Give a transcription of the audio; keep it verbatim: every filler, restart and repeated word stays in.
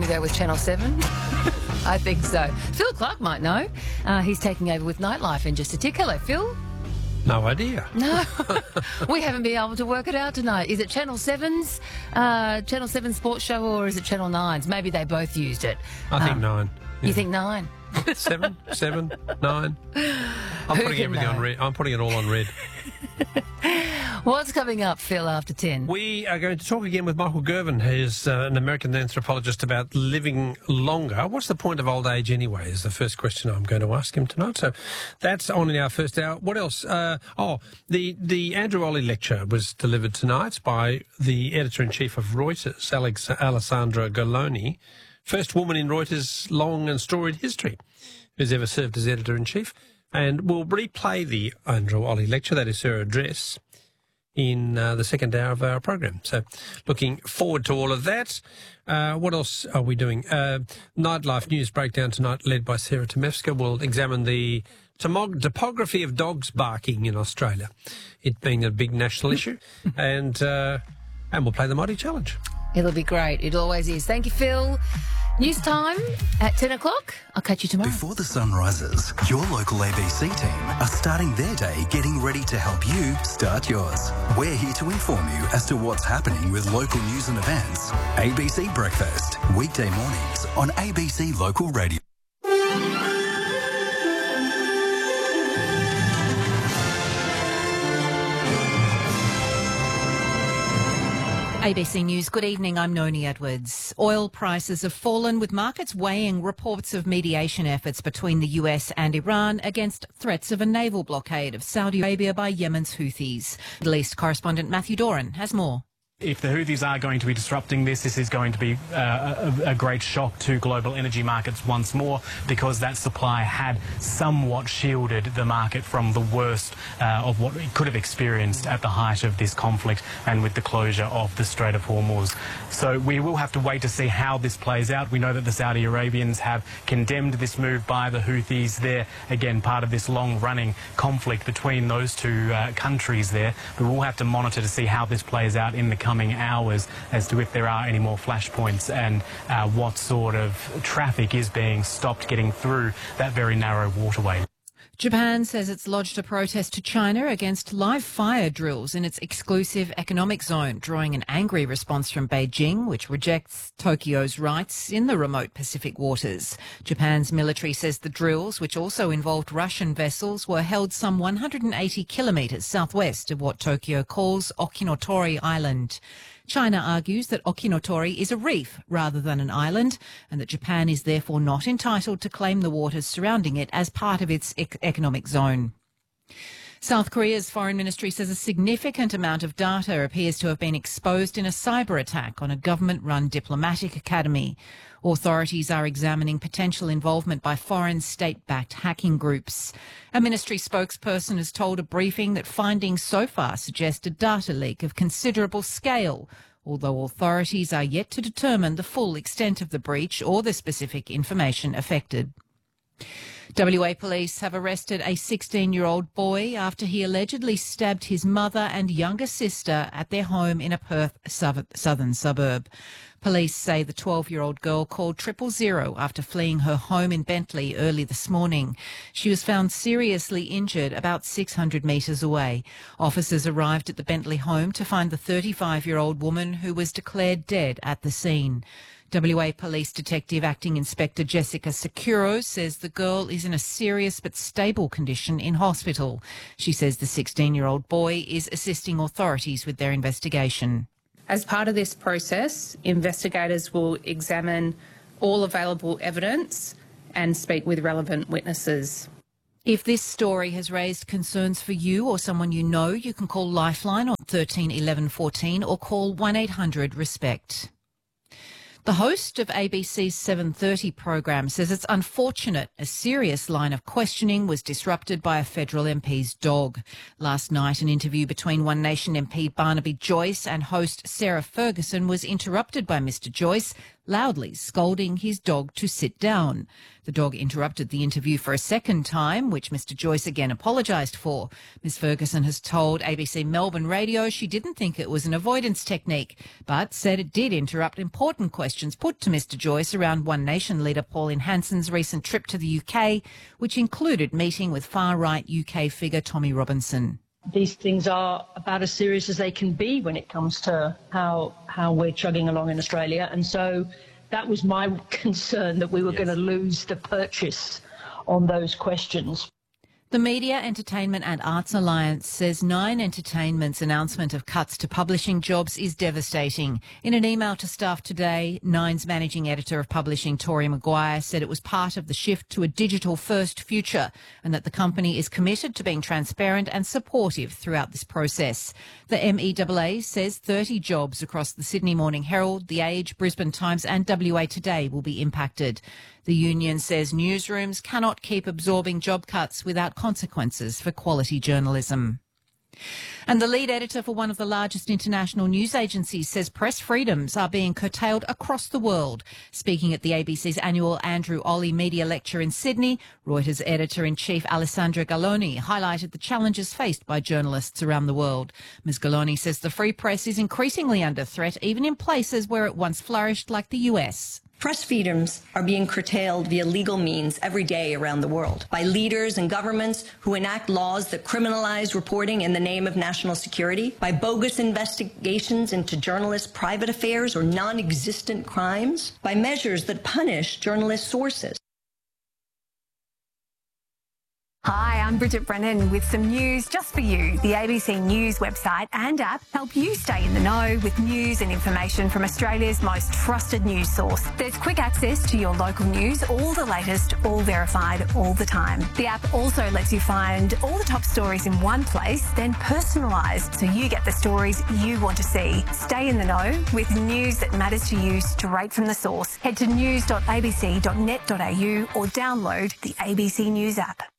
we go with Channel seven? I think so. Phil Clark might know. Uh, he's taking over with Nightlife in just a tick. Hello, Phil. No idea. No, we haven't been able to work it out tonight. Is it Channel seven's, uh, Channel seven sports show, or is it Channel nine's? Maybe they both used it. I think Um, nine. Yeah. You think nine? Seven, seven, nine. I'm Who putting can everything on know? red. I'm putting it all on red. What's coming up, Phil, after ten? We are going to talk again with Michael Gervin, who's uh, an American anthropologist, about living longer. What's the point of old age anyway, is the first question I'm going to ask him tonight. So that's on in our first hour. What else? Uh, oh, the, the Andrew Olley lecture was delivered tonight by the editor-in-chief of Reuters, Alex, Alessandra Goloni, first woman in Reuters' long and storied history who's ever served as editor-in-chief. And we'll replay the Andrew Olley lecture, that is her address, in uh, the second hour of our program. So looking forward to all of that. Uh, what else are we doing? Uh, Nightlife News Breakdown tonight, led by Sarah Tomevska. We'll examine the tomog- topography of dogs barking in Australia, it being a big national issue. and uh, and we'll play the Mighty Challenge. It'll be great. It always is. Thank you, Phil. News time at ten o'clock. I'll catch you tomorrow. Before the sun rises, your local A B C team are starting their day getting ready to help you start yours. We're here to inform you as to what's happening with local news and events. A B C Breakfast, weekday mornings on A B C Local Radio. A B C News, good evening, I'm Noni Edwards. Oil prices have fallen, with markets weighing reports of mediation efforts between the U S and Iran against threats of a naval blockade of Saudi Arabia by Yemen's Houthis. Middle East correspondent Matthew Doran has more. If the Houthis are going to be disrupting this, this is going to be uh, a, a great shock to global energy markets once more, because that supply had somewhat shielded the market from the worst uh, of what it could have experienced at the height of this conflict and with the closure of the Strait of Hormuz. So we will have to wait to see how this plays out. We know that the Saudi Arabians have condemned this move by the Houthis. They're, again, part of this long-running conflict between those two uh, countries there. But we'll have to monitor to see how this plays out in the coming hours as to if there are any more flashpoints and uh, what sort of traffic is being stopped getting through that very narrow waterway. Japan says it's lodged a protest to China against live fire drills in its exclusive economic zone, drawing an angry response from Beijing, which rejects Tokyo's rights in the remote Pacific waters. Japan's military says the drills, which also involved Russian vessels, were held some one hundred eighty kilometres southwest of what Tokyo calls Okinotori Island. China argues that Okinotori is a reef rather than an island, and that Japan is therefore not entitled to claim the waters surrounding it as part of its ec- economic zone. South Korea's foreign ministry says a significant amount of data appears to have been exposed in a cyber attack on a government-run diplomatic academy. Authorities are examining potential involvement by foreign state-backed hacking groups. A ministry spokesperson has told a briefing that findings so far suggest a data leak of considerable scale, although authorities are yet to determine the full extent of the breach or the specific information affected. W A police have arrested a sixteen-year-old boy after he allegedly stabbed his mother and younger sister at their home in a Perth southern suburb. Police say the twelve-year-old girl called triple zero after fleeing her home in Bentley early this morning. She was found seriously injured about six hundred metres away. Officers arrived at the Bentley home to find the thirty-five-year-old woman, who was declared dead at the scene. W A Police Detective Acting Inspector Jessica Securo says the girl is in a serious but stable condition in hospital. She says the sixteen-year-old boy is assisting authorities with their investigation. As part of this process, investigators will examine all available evidence and speak with relevant witnesses. If this story has raised concerns for you or someone you know, you can call Lifeline on thirteen eleven fourteen or call one eight hundred RESPECT. The host of A B C's seven thirty program says it's unfortunate a serious line of questioning was disrupted by a federal M P's dog. Last night, an interview between One Nation M P Barnaby Joyce and host Sarah Ferguson was interrupted by Mister Joyce, loudly scolding his dog to sit down. The dog interrupted the interview for a second time, which Mister Joyce again apologised for. Miz Ferguson has told A B C Melbourne Radio she didn't think it was an avoidance technique, but said it did interrupt important questions put to Mister Joyce around One Nation leader Pauline Hanson's recent trip to the U K, which included meeting with far-right U K figure Tommy Robinson. These things are about as serious as they can be when it comes to how how we're chugging along in Australia. And so that was my concern, that we were yes. going to lose the purchase on those questions. The Media, Entertainment and Arts Alliance says Nine Entertainment's announcement of cuts to publishing jobs is devastating. In an email to staff today, Nine's managing editor of publishing, Tori Maguire, said it was part of the shift to a digital-first future and that the company is committed to being transparent and supportive throughout this process. The M E A A says thirty jobs across the Sydney Morning Herald, The Age, Brisbane Times and W A Today will be impacted. The union says newsrooms cannot keep absorbing job cuts without consequences for quality journalism. And the lead editor for one of the largest international news agencies says press freedoms are being curtailed across the world. Speaking at the A B C's annual Andrew Olley Media Lecture in Sydney, Reuters editor-in-chief Alessandra Galloni highlighted the challenges faced by journalists around the world. Miz Galloni says the free press is increasingly under threat, even in places where it once flourished, like the U S. Press freedoms are being curtailed via legal means every day around the world by leaders and governments who enact laws that criminalize reporting in the name of national security, by bogus investigations into journalists' private affairs or non-existent crimes, by measures that punish journalists' sources. Hi, I'm Bridget Brennan with some news just for you. The A B C News website and app help you stay in the know with news and information from Australia's most trusted news source. There's quick access to your local news, all the latest, all verified, all the time. The app also lets you find all the top stories in one place, then personalised so you get the stories you want to see. Stay in the know with news that matters to you straight from the source. Head to news dot a b c dot net dot a u or download the A B C News app.